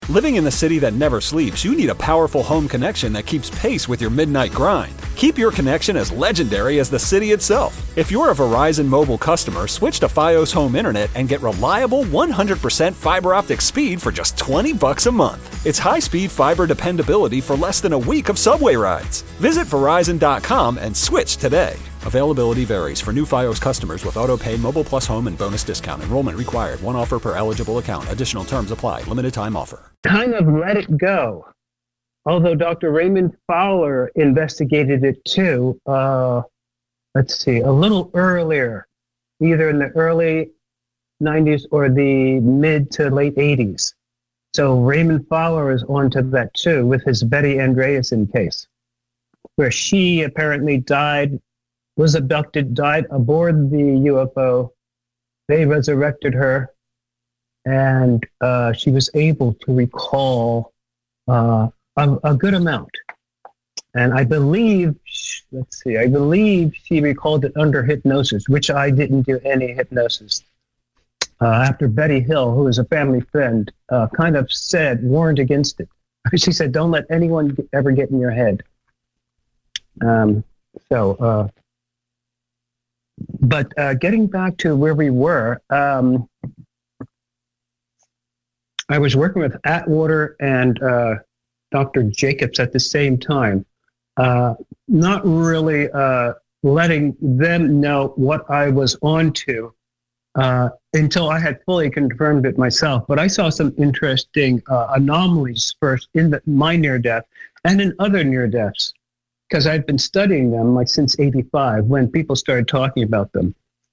Living in the city that never sleeps, you need a powerful home connection that keeps pace with your midnight grind. Keep your connection as legendary as the city itself. If you're a Verizon mobile customer, switch to Fios Home Internet and get reliable 100% fiber optic speed for just $20 a month. It's high-speed fiber dependability for less than a week of subway rides. Visit Verizon.com and switch today. Availability varies for new Fios customers with auto-pay, Mobile Plus Home, and bonus discount. Enrollment required. One offer per eligible account. Additional terms apply. Limited time offer. Kind of let it go. Although Dr. Raymond Fowler investigated it too, a little earlier, either in the early 90s or the mid to late 80s. So Raymond Fowler is onto that too with his Betty Andreasson case, where she apparently was abducted, died aboard the UFO. They resurrected her, and she was able to recall a good amount. And I believe she recalled it under hypnosis, which I didn't do any hypnosis. After Betty Hill, who is a family friend, kind of warned against it. She said, don't let anyone ever get in your head. But getting back to where we were, I was working with Atwater and Dr. Jacobs at the same time, not really letting them know what I was onto until I had fully confirmed it myself. But I saw some interesting anomalies first in my near-death and in other near-deaths, because I've been studying them since '85 when people started talking about them.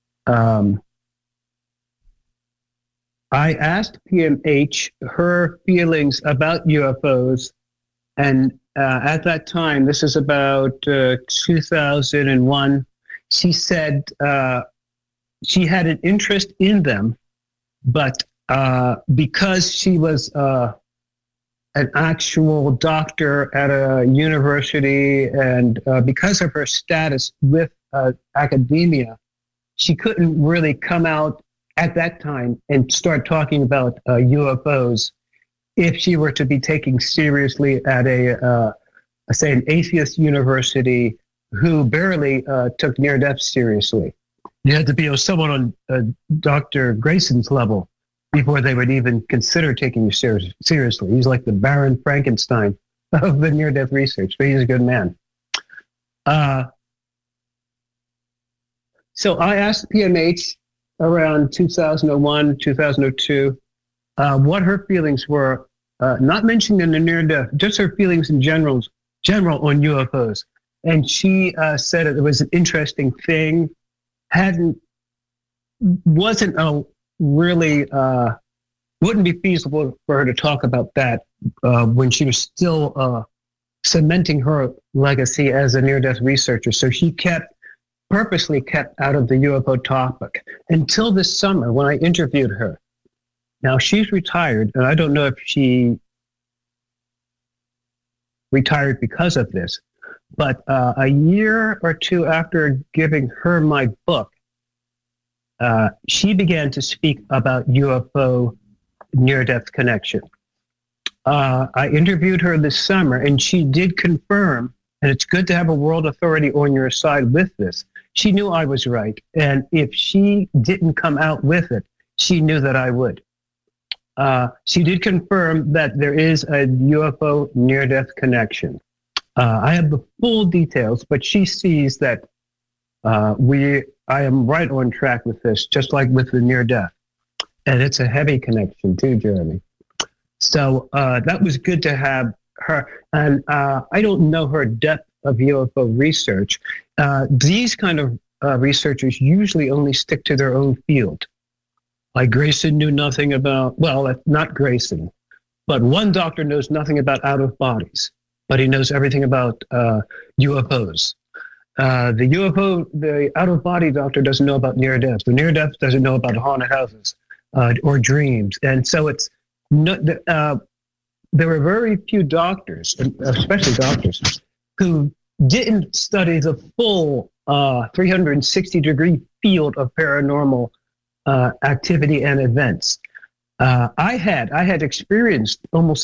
I asked PMH her feelings about UFOs, and at that time, this is about 2001, she said she had an interest in them, but because she was an actual doctor at a university, and because of her status with academia, she couldn't really come out at that time and start talking about UFOs if she were to be taken seriously at say an atheist university who barely took near-death seriously. You had to be someone on Dr. Grayson's level before they would even consider taking you seriously. He's like the Baron Frankenstein of the near-death research, but he's a good man. So I asked PMH around 2001, 2002, what her feelings were, not mentioning the near-death, just her feelings in general on UFOs. And she said it was an interesting thing, wasn't wouldn't be feasible for her to talk about that when she was still cementing her legacy as a near-death researcher. So she purposely kept out of the UFO topic until this summer when I interviewed her. Now she's retired, and I don't know if she retired because of this, but a year or two after giving her my book, she began to speak about UFO near-death connection. I interviewed her this summer, and she did confirm, and it's good to have a world authority on your side with this. She knew I was right, and if she didn't come out with it, she knew that I would. She did confirm that there is a UFO near-death connection. I have the full details, but she sees that I am right on track with this, just like with the near-death. And it's a heavy connection too, Jeremy. So that was good to have her. And I don't know her depth of UFO research. These kind of researchers usually only stick to their own field. Like Grayson knew nothing about, well, not Grayson, but one doctor knows nothing about out-of-bodies, but he knows everything about UFOs. The out-of-body doctor doesn't know about near-death. The near-death doesn't know about haunted houses or dreams. And so there were very few doctors, especially doctors, who didn't study the full 360-degree field of paranormal activity and events. I had experienced almost